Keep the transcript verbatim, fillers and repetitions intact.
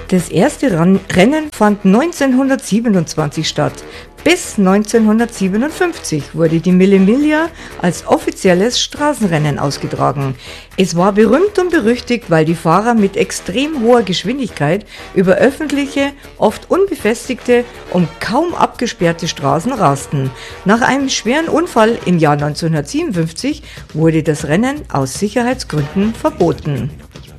Das erste Rennen fand neunzehnhundertsiebenundzwanzig statt. Bis neunzehnhundertsiebenundfünfzig wurde die Mille Miglia als offizielles Straßenrennen ausgetragen. Es war berühmt und berüchtigt, weil die Fahrer mit extrem hoher Geschwindigkeit über öffentliche, oft unbefestigte und kaum abgesperrte Straßen rasten. Nach einem schweren Unfall im Jahr neunzehnhundertsiebenundfünfzig wurde das Rennen aus Sicherheitsgründen verboten.